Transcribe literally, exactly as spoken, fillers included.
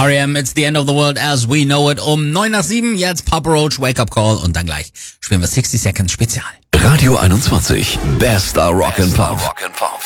R E M, It's the End of the World as we know it. Um neun nach sieben, jetzt Papa Roach, Wake Up Call und dann gleich spielen wir sixty Seconds Spezial. Radio einundzwanzig, bester Rock and Pop.